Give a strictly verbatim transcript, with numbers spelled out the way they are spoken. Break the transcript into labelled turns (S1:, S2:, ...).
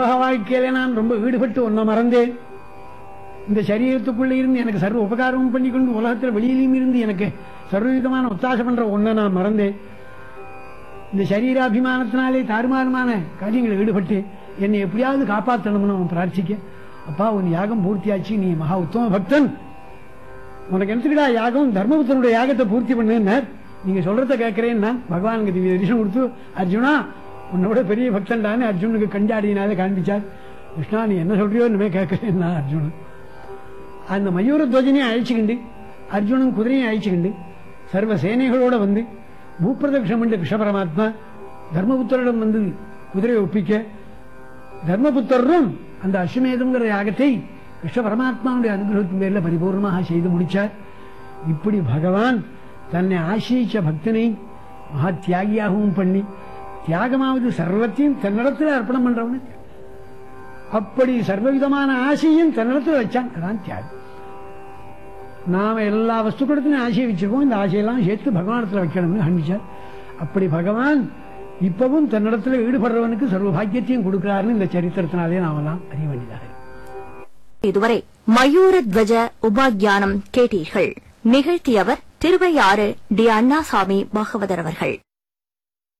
S1: வாழ்க்கையில நான் ரொம்ப ஈடுபட்டு ஒன்ன மறந்தேன். இந்த சரீரத்துக்குள்ள இருந்து எனக்கு சர்வ உபகாரமும் பண்ணிக்கொண்டு உலகத்தில் வெளியிலும் இருந்து எனக்கு சர்வவிதமான ஒத்தாசை பண்ற ஒன்ன நான் மறந்தேன். இந்த சரீராபிமானத்தினாலே தாறுமாறுமான காரியங்களில் ஈடுபட்டு என்னை எப்படியாவது காப்பாற்றணும்னு அவன் பிரார்த்திக்க, அப்பா உன் யாகம் பூர்த்தியாச்சு, நீ மகா உத்தம பக்தன், உனக்கு எடுத்துக்கிட்டா யாகம் தர்மபுத்தனுடைய யாகத்தை பூர்த்தி பண்ணு, நீங்க சொல்றத கேட்கிறேன். பகவானுக்கு திவ்ய தரிசனம் கொடுத்து, அர்ஜுனா உன்னோட பெரிய பக்தன்டான்னு அர்ஜுனுக்கு கண்டாடினாலே காண்பிச்சார். கிருஷ்ணா நீ என்ன சொல்றியோ இனிமே கேட்கிறேன் அர்ஜுனன். அந்த மயூர துவஜனையும் அழிச்சுக்கிண்டு அர்ஜுனன் குதிரையும் அழிச்சுக்கிண்டு சர்வ சேனைகளோட வந்து பூப்பிரதட்சம் என்று கிருஷ்ண பரமாத்மா தர்மபுத்தரிடம் வந்து குதிரையை ஒப்பிக்க, தர்மபுத்தரும் அந்த அஸ்வமேதம்ங்கிற யாகத்தை கிருஷ்ண பரமாத்மாவுடைய அனுகிரகத்தின் பேரில் பரிபூர்ணமாக செய்து முடிச்சார். இப்படி பகவான் தன்னை ஆசிரிச்ச பக்தனை மகா தியாகியாகவும் பண்ணி, தியாகமாவது சர்வத்தையும் தன்னிடத்தில் அர்ப்பணம் பண்றவனு, அப்படி சர்வவிதமான ஆசையும் தன்னிடத்தில் வச்சான். அதான் தியாகம். நாம எல்லா வஸ்துக்களத்திலும் ஆசையை வச்சிருக்கோம், இந்த ஆசையெல்லாம் சேர்த்து பகவானத்தில் வைக்கணும்னு காண்பிச்சார். அப்படி பகவான் இப்பவும் தன்னிடத்தில் ஈடுபடுறவனுக்கு சர்வ பாக்கியத்தையும் கொடுக்கிறாருன்னு இந்த சரித்திரத்தினாலே நாமெல்லாம் அறிய வேண்டியதாக.
S2: இதுவரை மயூரத்வஜ உபாக்யானம் கேட்டீர்கள். நிகழ்த்தியவர் திருவையாறு டி அண்ணாசாமி பாகவதர் அவர்கள்.